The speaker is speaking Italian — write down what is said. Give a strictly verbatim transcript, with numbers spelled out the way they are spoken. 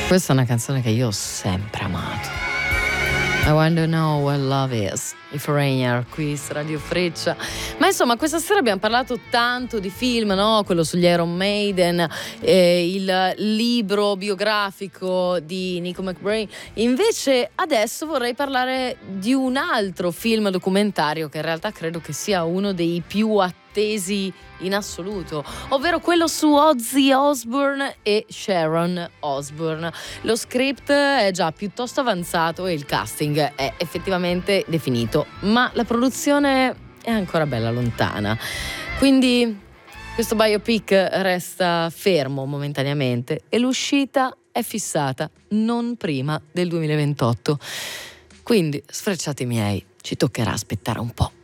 Questa è una canzone che io ho sempre amato. I want to know what love is. If Rainier, qui su Radio Freccia. Ma insomma, questa sera abbiamo parlato tanto di film, no? Quello sugli Iron Maiden, eh, il libro biografico di Nico McBrain. Invece adesso vorrei parlare di un altro film documentario che in realtà credo che sia uno dei più attesi in assoluto, ovvero quello su Ozzy Osbourne e Sharon Osbourne. Lo script è già piuttosto avanzato e il casting è effettivamente definito, ma la produzione è ancora bella lontana. Quindi questo biopic resta fermo momentaneamente e l'uscita è fissata non prima del duemilaventotto. Quindi, sfrecciati miei, ci toccherà aspettare un po'.